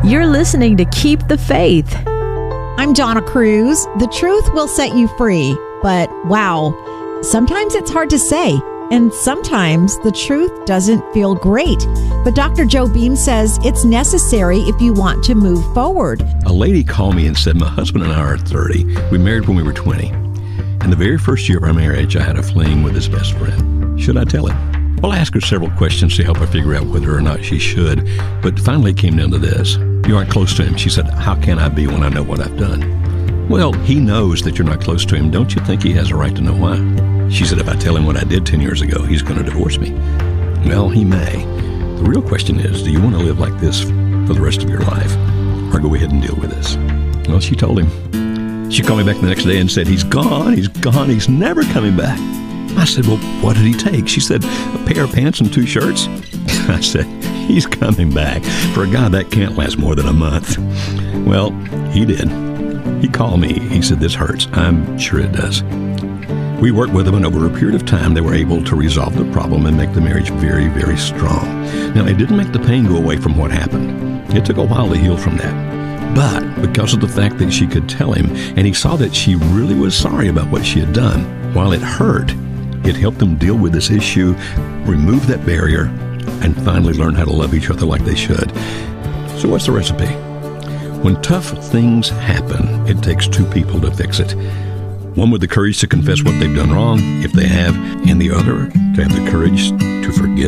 You're listening to Keep the Faith. I'm Donna Cruz. The truth will set you free. But wow, sometimes it's hard to say. And sometimes the truth doesn't feel great. But Dr. Joe Beam says it's necessary if you want to move forward. A lady called me and said, my husband and I are 30. We married when we were 20. And the very first year of our marriage, I had a fling with his best friend. Should I tell him? Well, I asked her several questions to help her figure out whether or not she should. But finally it came down to this. You aren't close to him. She said, how can I be when I know what I've done? Well, he knows that you're not close to him. Don't you think he has a right to know why? She said, if I tell him what I did 10 years ago, he's going to divorce me. Well, he may. The real question is, do you want to live like this for the rest of your life? Or go ahead and deal with this? Well, she told him. She called me back the next day and said, he's gone, he's never coming back. I said, well, what did he take? She said, a pair of pants and 2 shirts. I said, he's coming back. For a guy, that can't last more than a month. Well, he did. He called me. He said, this hurts. I'm sure it does. We worked with them, and over a period of time, they were able to resolve the problem and make the marriage very, very strong. Now, it didn't make the pain go away from what happened. It took a while to heal from that. But because of the fact that she could tell him, and he saw that she really was sorry about what she had done, while it hurt, it helped them deal with this issue, remove that barrier, and finally learn how to love each other like they should. So what's the recipe? When tough things happen, it takes 2 people to fix it. One with the courage to confess what they've done wrong, if they have, and the other to have the courage to forgive.